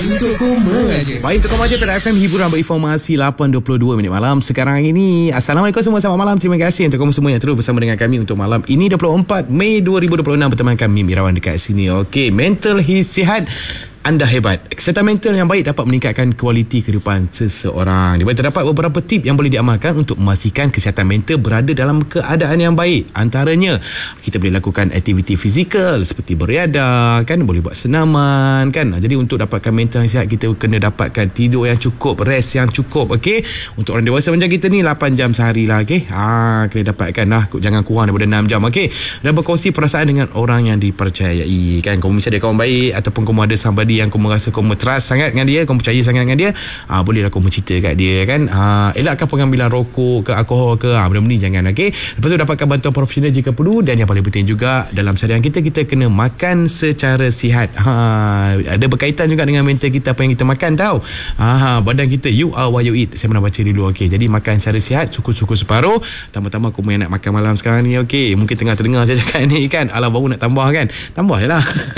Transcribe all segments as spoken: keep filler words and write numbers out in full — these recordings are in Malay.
Untuk koma aja. Baik, untuk koma aja pada F M hiburan berinformasi lapan dua puluh dua minit malam sekarang ini. Assalamualaikum semua, selamat malam. Terima kasih untuk kamu semua yang terus bersama dengan kami untuk malam ini dua puluh empat Mei dua ribu dua puluh enam berteman kami Mirawan dekat sini. Okey, mental sihat anda hebat. Kesihatan mental yang baik dapat meningkatkan kualiti kehidupan seseorang. Di mana terdapat beberapa tip yang boleh diamalkan untuk memastikan kesihatan mental berada dalam keadaan yang baik. Antaranya, kita boleh lakukan aktiviti fizikal seperti beriadah, kan, boleh buat senaman, kan. Jadi untuk dapatkan mental yang sihat, kita kena dapatkan tidur yang cukup, rest yang cukup, okey. Untuk orang dewasa macam kita ni lapan jam sehari lah, okey. Ha, kena dapatkan lah, jangan kurang daripada enam jam, okey. Dan berkongsi perasaan dengan orang yang dipercayai, kan. Kamu misalnya ada kawan baik ataupun kamu ada somebody yang kamu rasa kamu trust sangat dengan dia, kamu percaya sangat dengan dia, ah, bolehlah kamu cerita kat dia, kan. Ah, elakkan pengambilan rokok ke alkohol ke, ah, benda-benda ni jangan, okey. Lepas tu dapatkan bantuan profesional jika perlu. Dan yang paling penting juga dalam seharian kita, kita kena makan secara sihat. Ha, ada berkaitan juga dengan mental kita, apa yang kita makan, tahu. Ha, badan kita, you are what you eat. Saya pernah baca dulu, okey. Jadi makan secara sihat, suku-suku separuh. Tambah-tambah kamu yang nak makan malam sekarang ni, okey. Mungkin tengah terdengar saya cakap ni, kan. Alah, baru nak tambah, kan. Tambah je lah.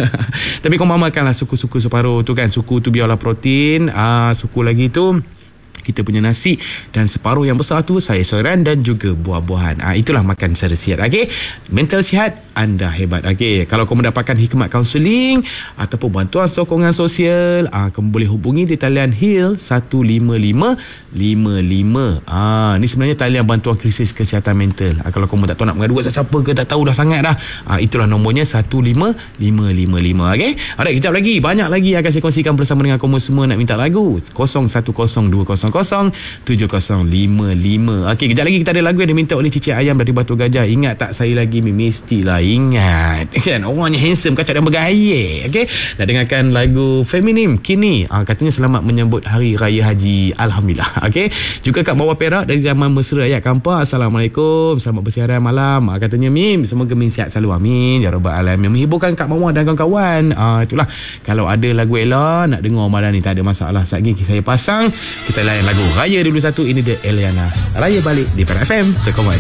Tapi kamu makanlah suku-suku separuh tu, kan. Suku tu biarlah protein, ah, suku lagi tu kita punya nasi, dan separuh yang besar tu sayur-sayuran dan juga buah-buahan. Ah, itulah makan secara sihat, okey. Mental sihat, anda hebat, okey. Kalau kamu mendapatkan hikmat kaunseling ataupun bantuan sokongan sosial, ah, kamu boleh hubungi di talian Heal satu lima lima lima lima. Ah, ni sebenarnya talian bantuan krisis kesihatan mental. Ah, kalau kamu tak tahu nak mengadu kat siapa ke, tak tahu dah sangat dah, ah, itulah nombornya satu lima lima lima lima, okey. Alright, kejap lagi banyak lagi akan saya kongsikan bersama dengan kamu semua. Nak minta lagu kosong satu kosong dua kosong kosong tujuh kosong lima lima. Okey, kejap lagi kita ada lagu yang diminta oleh Cici Ayam dari Batu Gajah. Ingat tak saya lagi? Mestilah ingat, kan. Orangnya handsome, kacak dan bergaya, okey. Nak dengarkan lagu Feminim kini, ah, katanya selamat menyambut Hari Raya Haji. Alhamdulillah, okey. Juga Kak Bawa Perak dari Zaman Mesra Ayat Kampar. Assalamualaikum, selamat bersiaran malam. Ah, katanya Mim, semoga Mim sihat selalu, amin ya rabbal alamin. Menghiburkan Kak Bawa dan kawan-kawan. Ah, itulah, kalau ada lagu Ella nak dengar malam ni, tak ada masalah. Sekejap lagi saya pasang, kita layan lagu Raya dulu satu. Ini dia Eliana, Raya Balik di F M. Terkomat.